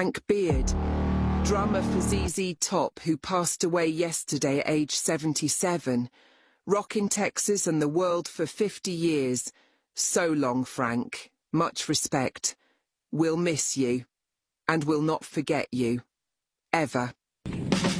Frank Beard, drummer for ZZ Top, who passed away yesterday at age 77. Rockin' Texas and the world for 50 years. So long, Frank. Much respect. We'll miss you, and we'll not forget you. Ever.